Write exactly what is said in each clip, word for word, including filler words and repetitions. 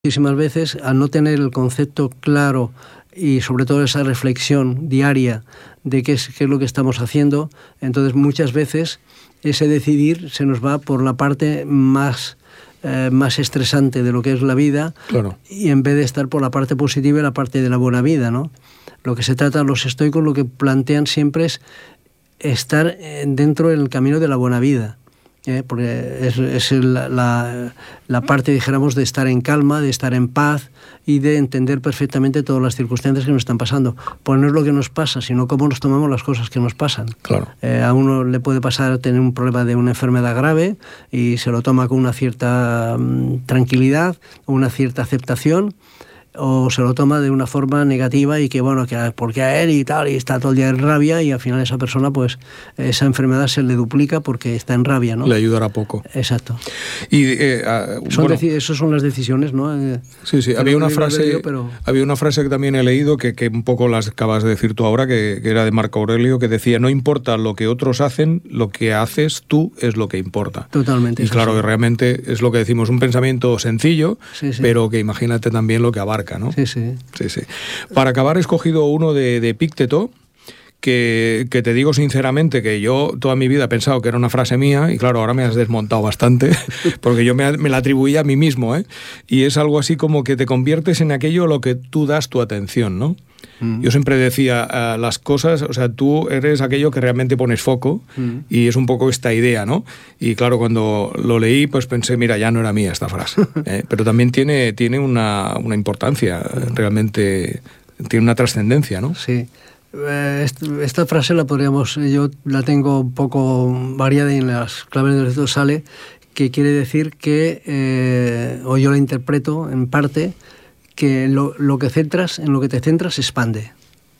muchísimas veces, al no tener el concepto claro y sobre todo esa reflexión diaria de qué es, qué es lo que estamos haciendo, entonces muchas veces ese decidir se nos va por la parte más, eh, más estresante de lo que es la vida, claro. Y en vez de estar por la parte positiva y la parte de la buena vida, ¿no? Lo que se trata, los estoicos lo que plantean siempre es estar dentro del camino de la buena vida. ¿Eh? Porque es, es la, la, la parte, dijéramos, de estar en calma, de estar en paz y de entender perfectamente todas las circunstancias que nos están pasando. Pues no es lo que nos pasa, sino cómo nos tomamos las cosas que nos pasan. Claro. Eh, a uno le puede pasar tener un problema de una enfermedad grave y se lo toma con una cierta um, tranquilidad, una cierta aceptación, o se lo toma de una forma negativa y que, bueno, que porque a él y tal, y está todo el día en rabia y al final esa persona, pues, esa enfermedad se le duplica porque está en rabia, ¿no? Le ayudará poco. Exacto. Y, eh, uh, son bueno, esas son las decisiones, ¿no? Eh, sí, sí, había una frase, leído, pero... había una frase que también he leído, que, que un poco las acabas de decir tú ahora, que, que era de Marco Aurelio, que decía, no importa lo que otros hacen, lo que haces tú es lo que importa. Totalmente. Y claro, sí. que realmente es lo que decimos, un pensamiento sencillo, sí, sí. pero que imagínate también lo que abarca, ¿no? Sí, sí. Sí, sí. Para acabar he escogido uno de, de Epicteto, que, que te digo sinceramente que yo toda mi vida he pensado que era una frase mía y claro, ahora me has desmontado bastante porque yo me, me la atribuía a mí mismo, ¿eh? Y es algo así como que te conviertes en aquello a lo que tú das tu atención, ¿no? Mm. Yo siempre decía, uh, las cosas, o sea, tú eres aquello que realmente pones foco mm. y es un poco esta idea, ¿no? Y claro, cuando lo leí, pues pensé, mira, ya no era mía esta frase, ¿eh? Pero también tiene, tiene una, una importancia, realmente tiene una trascendencia, ¿no? Sí. Esta frase la podríamos, yo la tengo un poco variada y en las claves del éxito sale, que quiere decir que, eh, o yo la interpreto en parte, que lo, lo que centras, en lo que te centras se expande.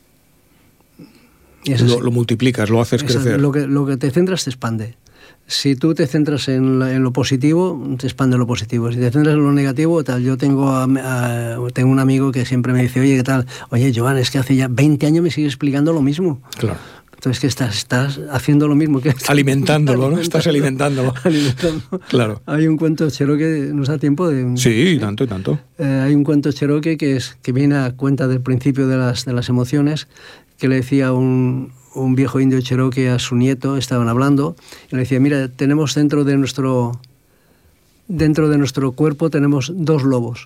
Y es lo, lo multiplicas, lo haces Exacto. crecer. Lo que, lo que te centras se expande. Si tú te centras en, la, en lo positivo, te expande lo positivo. Si te centras en lo negativo, tal. Yo tengo, a, a, tengo un amigo que siempre me dice, oye, ¿qué tal? Oye, Joan, es que hace ya veinte años me sigue explicando lo mismo. Claro. Entonces, ¿qué estás? Estás haciendo lo mismo que... Estás alimentándolo, ¿no? Estás alimentándolo. alimentándolo. Claro. Hay un cuento cherokee, ¿nos da tiempo de...? Sí, tanto y tanto. Eh, hay un cuento cherokee que, es, que viene a cuenta del principio de las, de las emociones, que le decía un... un viejo indio cherokee a su nieto, estaban hablando, y le decía, mira, tenemos dentro de nuestro dentro de nuestro cuerpo tenemos dos lobos,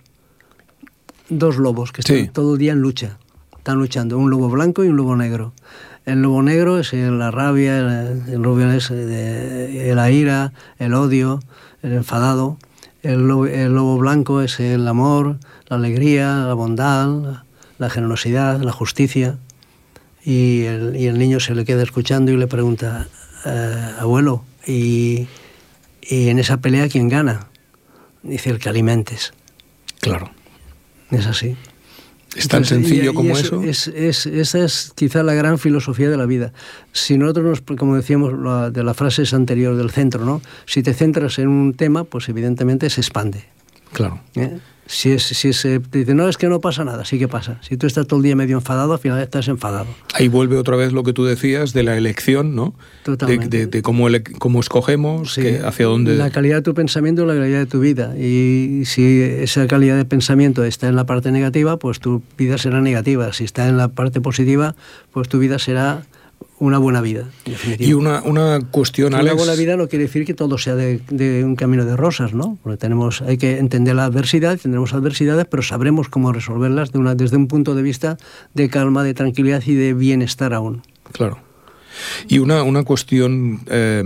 dos lobos que están sí. todo el día en lucha, están luchando, un lobo blanco y un lobo negro. El lobo negro es la rabia, el, el lobo es de, la ira, el odio, el enfadado. El lobo, el lobo blanco es el amor, la alegría, la bondad, la generosidad, la justicia. Y el, y el niño se le queda escuchando y le pregunta, eh, abuelo, ¿y, ¿y en esa pelea quién gana? Dice, el que alimentes. Claro. Es así. Es tan Entonces, sencillo y, como y eso. eso? Es, es, esa es quizá la gran filosofía de la vida. Si nosotros, nos, como decíamos la, de la frase anterior del centro, ¿no? Si te centras en un tema, pues evidentemente se expande. Claro. ¿Eh? Si es, si es, te dice, no, es que no pasa nada, sí que pasa. Si tú estás todo el día medio enfadado, al final estás enfadado. Ahí vuelve otra vez lo que tú decías de la elección, ¿no? Totalmente. De, de, de cómo, ele cómo escogemos, sí. que hacia dónde... La calidad de tu pensamiento y la calidad de tu vida. Y si esa calidad de pensamiento está en la parte negativa, pues tu vida será negativa. Si está en la parte positiva, pues tu vida será... una buena vida, definitivamente. Y una, una cuestión, una Alex... Una buena vida no quiere decir que todo sea de, de un camino de rosas, ¿no? Porque tenemos, hay que entender la adversidad, tendremos adversidades, pero sabremos cómo resolverlas de una, desde un punto de vista de calma, de tranquilidad y de bienestar aún. Claro. Y una, una cuestión... Eh,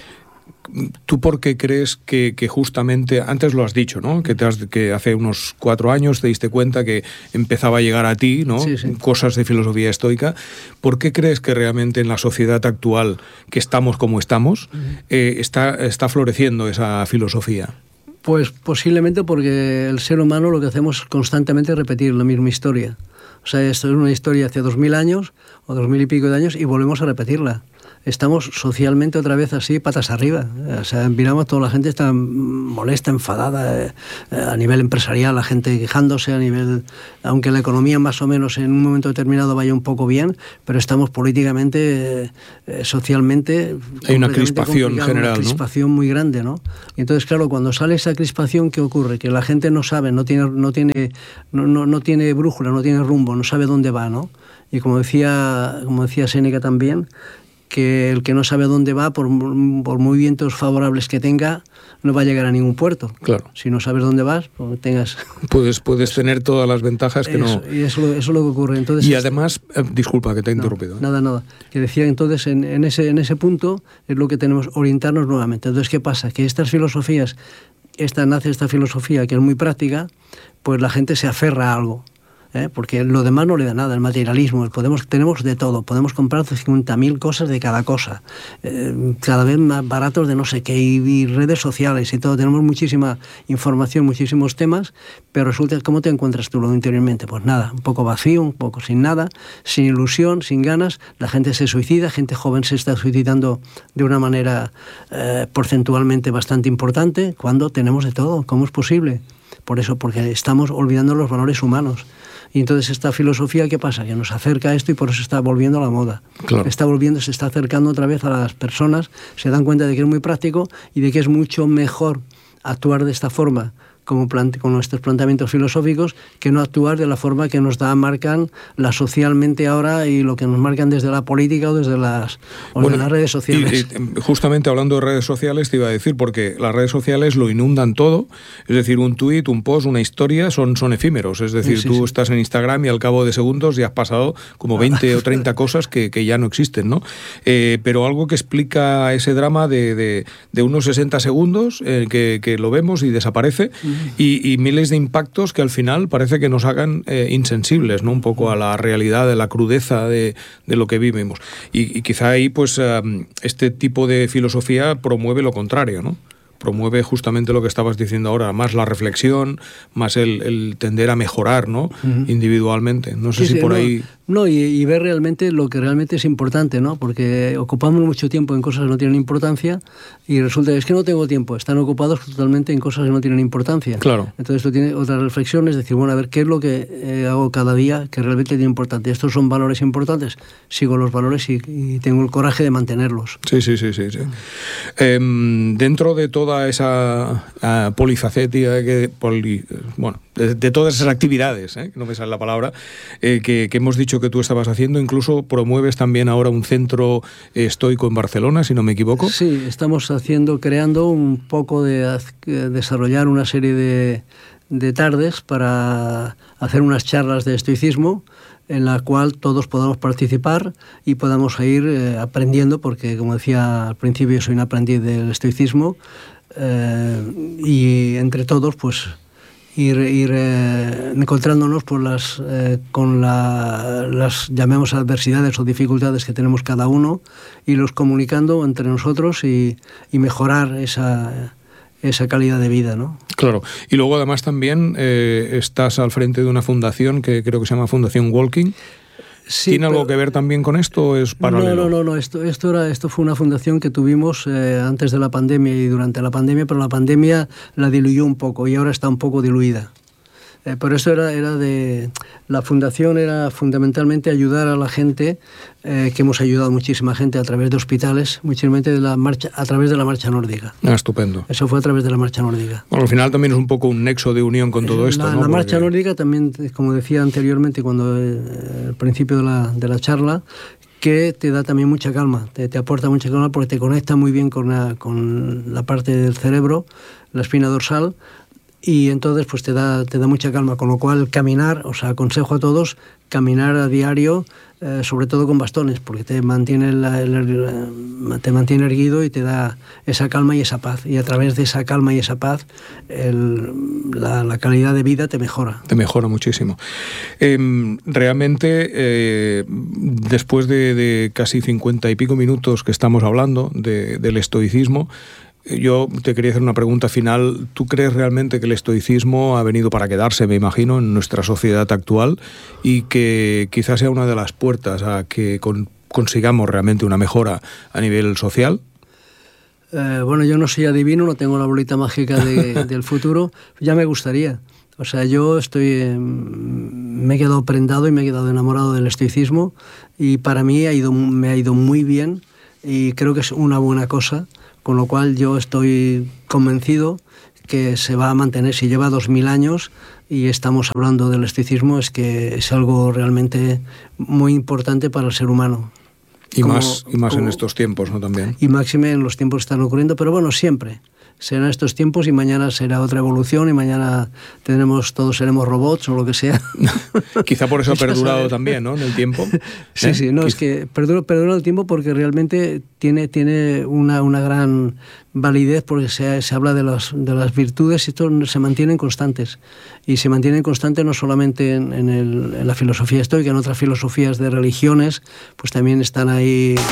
¿tú por qué crees que, que justamente, antes lo has dicho, ¿no? Que, te has, que hace unos cuatro años te diste cuenta que empezaba a llegar a ti, ¿no? Sí, sí. Cosas de filosofía estoica. ¿Por qué crees que realmente en la sociedad actual, que estamos como estamos, uh-huh. eh, está, está floreciendo esa filosofía? Pues posiblemente porque el ser humano lo que hacemos es constantemente repetir la misma historia. O sea, esto es una historia hace dos mil años o dos mil y pico de años y volvemos a repetirla. estamos socialmente otra vez así, patas arriba. O sea, miramos, toda la gente está molesta, enfadada, eh, a nivel empresarial, la gente quejándose, a nivel, aunque la economía más o menos en un momento determinado vaya un poco bien, pero estamos políticamente, eh, socialmente... Hay una crispación general, una crispación ¿no? muy grande, ¿no? Y entonces, claro, cuando sale esa crispación, ¿qué ocurre? Que la gente no sabe, no tiene, no tiene, no, no, no tiene brújula, no tiene rumbo, no sabe dónde va, ¿no? Y como decía, como decía Séneca también, que el que no sabe dónde va, por, por muy vientos favorables que tenga, no va a llegar a ningún puerto. Claro. Si no sabes dónde vas, pues tengas... Puedes, puedes tener todas las ventajas que eso, no... Y eso, eso es lo que ocurre. Entonces, y además, eh, disculpa que te he no, interrumpido. ¿eh? Nada, nada. Que decía entonces, en, en, ese, en ese punto es lo que tenemos, orientarnos nuevamente. Entonces, ¿qué pasa? Que estas filosofías, esta nace esta filosofía que es muy práctica, pues la gente se aferra a algo. ¿Eh? Porque lo demás no le da nada, el materialismo, podemos, tenemos de todo, podemos comprar cincuenta mil cosas de cada cosa, eh, cada vez más baratos de no sé qué, y, y redes sociales y todo, tenemos muchísima información, muchísimos temas, pero resulta, ¿cómo te encuentras tú luego interiormente? Pues nada, un poco vacío, un poco sin nada, sin ilusión, sin ganas, la gente se suicida, gente joven se está suicidando de una manera eh, porcentualmente bastante importante, cuando tenemos de todo, ¿cómo es posible? Por eso, porque estamos olvidando los valores humanos. Y entonces esta filosofía, ¿qué pasa? Que nos acerca a esto y por eso está volviendo a la moda. Claro. Está volviendo, se está acercando otra vez a las personas, se dan cuenta de que es muy práctico y de que es mucho mejor actuar de esta forma, como plante, con nuestros planteamientos filosóficos, que no actuar de la forma que nos da, marcan la socialmente ahora y lo que nos marcan desde la política o desde las, o bueno, desde las redes sociales. Y, y justamente hablando de redes sociales te iba a decir, porque las redes sociales lo inundan todo, es decir, un tuit, un post, una historia son, son efímeros, es decir, sí, sí, tú sí. estás en Instagram y al cabo de segundos ya has pasado como veinte o treinta cosas que, que ya no existen, ¿no? Eh, pero algo que explica ese drama de, de, de unos sesenta segundos eh, que, que lo vemos y desaparece. Y, y miles de impactos que al final parece que nos hagan eh, insensibles, ¿no? Un poco a la realidad, de la crudeza de, de lo que vivimos. Y, y quizá ahí, pues, um, este tipo de filosofía promueve lo contrario, ¿no? Promueve justamente lo que estabas diciendo ahora, más la reflexión, más el, el tender a mejorar, ¿no? Uh-huh. Individualmente. No sé sí, si por no, ahí... No, y, y ver realmente lo que realmente es importante, ¿no? Porque ocupamos mucho tiempo en cosas que no tienen importancia y resulta que es que no tengo tiempo, están ocupados totalmente en cosas que no tienen importancia. Claro. Entonces esto tiene otra reflexión, es decir, bueno, a ver, ¿qué es lo que eh, hago cada día que realmente tiene importante? ¿Estos son valores importantes? Sigo los valores y, y tengo el coraje de mantenerlos. Sí, sí, sí, sí. sí. Eh, dentro de toda esa uh, polifacética, que, poli, bueno, de, de todas esas actividades, ¿eh? que no me sale la palabra, eh, que, que hemos dicho que tú estabas haciendo, incluso promueves también ahora un centro estoico en Barcelona, si no me equivoco. Sí, estamos haciendo, creando un poco de de desarrollar una serie de, de tardes para hacer unas charlas de estoicismo en la cual todos podamos participar y podamos ir eh, aprendiendo, porque como decía al principio, yo soy un aprendiz del estoicismo eh, y entre todos pues ir, ir eh, encontrándonos por las, eh, con la, las, llamemos adversidades o dificultades que tenemos cada uno, y los comunicando entre nosotros y, y mejorar esa, esa calidad de vida, ¿no? Claro. Y luego además también eh, estás al frente de una fundación que creo que se llama Fundación Walking. Sí, ¿tiene pero, algo que ver también con esto o es paralelo? No, no, no, no. Esto, esto, era, esto fue una fundación que tuvimos eh, antes de la pandemia y durante la pandemia, pero la pandemia la diluyó un poco y ahora está un poco diluida. Eh, por eso era, era de... La fundación era fundamentalmente ayudar a la gente, eh, que hemos ayudado a muchísima gente a través de hospitales, muchísimamente de la marcha, a través de la marcha nórdica. Ah, estupendo. Eso fue a través de la marcha nórdica. Bueno, al final también es un poco un nexo de unión con todo esto, la, ¿no? La Porque... marcha nórdica también, como decía anteriormente, cuando eh, al principio de la, de la charla, que te da también mucha calma, te, te aporta mucha calma porque te conecta muy bien con la, con la parte del cerebro, la espina dorsal, y entonces pues te da, te da mucha calma, con lo cual caminar, o sea, aconsejo a todos caminar a diario, eh, sobre todo con bastones, porque te mantiene, la, el, el, te mantiene erguido y te da esa calma y esa paz, y a través de esa calma y esa paz el, la, la calidad de vida te mejora. Te mejora muchísimo. Eh, realmente, eh, después de, de casi cincuenta y pico minutos que estamos hablando de, del estoicismo, yo te quería hacer una pregunta final. ¿Tú crees realmente que el estoicismo ha venido para quedarse, me imagino, en nuestra sociedad actual y que quizás sea una de las puertas a que con consigamos realmente una mejora a nivel social? Eh, bueno, yo no soy adivino, no tengo la bolita mágica de, del futuro, ya me gustaría. O sea, yo estoy, eh, me he quedado prendado y me he quedado enamorado del estoicismo y para mí ha ido, me ha ido muy bien y creo que es una buena cosa, con lo cual yo estoy convencido que se va a mantener. Si lleva dos mil años y estamos hablando del estoicismo, es que es algo realmente muy importante para el ser humano. Y como, más, y más como, en estos tiempos, ¿no? También. Y máxime en los tiempos que están ocurriendo, pero bueno, siempre. Serán estos tiempos y mañana será otra evolución y mañana tendremos, todos seremos robots o lo que sea. Quizá por eso ha perdurado también, ¿no? En el tiempo. Sí, ¿Eh? sí, no, Quizá... es que perdura, perdura el tiempo porque realmente tiene, tiene una, una gran validez porque se, se habla de las, de las virtudes y esto se mantienen constantes. Y se mantienen constantes no solamente en, en, el, en la filosofía estoica, en otras filosofías de religiones, pues también están ahí